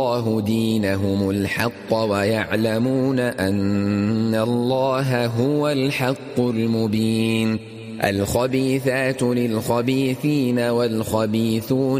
الله دينهم الحق ويعلمون أن الله هو الحق المبين. الخبيثات للخبيثين والخبيثون